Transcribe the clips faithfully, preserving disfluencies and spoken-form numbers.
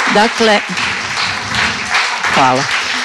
Dakle, hvala.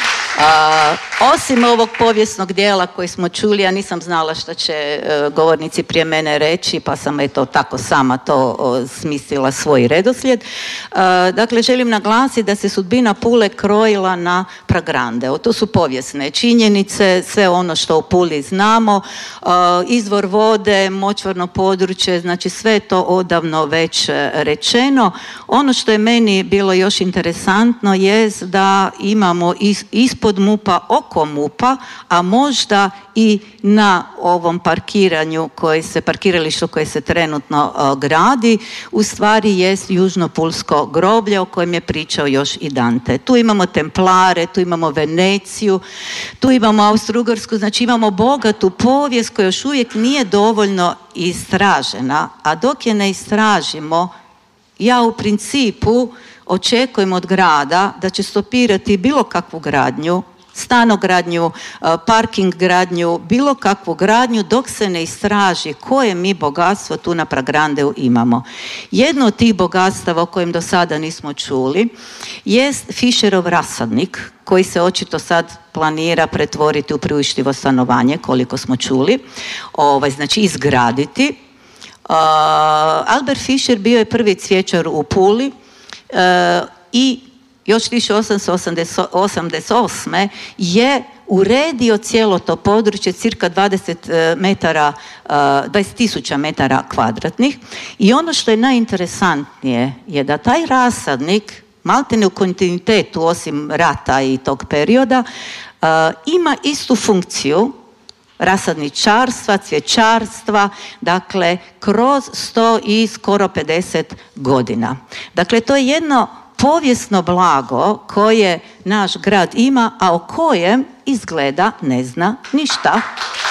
A, osim ovog povijesnog dijela koji smo čuli, ja nisam znala što će e, govornici prije mene reći, pa sam eto tako sama to o, smislila svoj redoslijed. E, dakle, želim naglasiti da se sudbina Pule krojila na Pragrande. To su povijesne činjenice, sve ono što u Puli znamo, e, izvor vode, močvarno područje, znači sve je to odavno već rečeno. Ono što je meni bilo još interesantno jest da imamo is, ispod MUP-a, oko MUP-a, a možda i na ovom parkiranju koje se, parkiralištu koje se trenutno uh, gradi, u stvari jest Južno-Pulsko groblje o kojem je pričao još i Dante. Tu imamo Templare, tu imamo Veneciju, tu imamo Austro-Ugarsku, znači imamo bogatu povijest koja još uvijek nije dovoljno istražena, a dok je ne istražimo, ja u principu očekujem od grada da će stopirati bilo kakvu gradnju, stanogradnju, parking gradnju, bilo kakvu gradnju dok se ne istraži koje mi bogatstvo tu na Pragrandeu imamo. Jedno od tih bogatstava o kojem do sada nismo čuli jest Fischerov rasadnik koji se očito sad planira pretvoriti u priuštivo stanovanje, koliko smo čuli, ovaj, znači izgraditi. Uh, Albert Fischer bio je prvi cvjećar u Puli uh, i još tisuću osamsto osamdeset osme je uredio cijelo to područje, cirka dvadeset metara, dvadeset tisuća metara kvadratnih. I ono što je najinteresantnije je da taj rasadnik, maltene u kontinuitetu osim rata i tog perioda, ima istu funkciju rasadničarstva, cvjećarstva, dakle kroz sto i skoro pedeset godina. Dakle, to je jedno povijesno blago koje naš grad ima, a o kojem izgleda ne zna ništa.